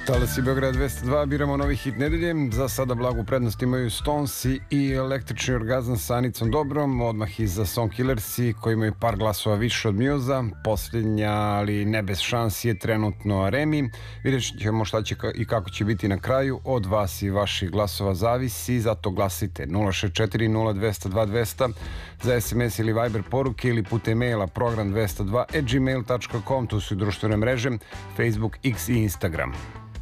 Talasi Beograd 202, biramo novi hit nedelje. Za sada blagu prednost imaju Stonesi i Električni orgazam sa Anicom Dobrom, odmah iza Song Killersi koji imaju par glasova više od Musa. Posljednja, ali ne bez šansi, je trenutno Remi. Vidjet ćemo šta će i kako će biti na kraju. Od vas i vaših glasova zavisi, zato glasite 064 0202 200 za SMS ili Viber poruke ili putem maila program202@gmail.com. Tu su i društvene mreže Facebook, X i Instagram.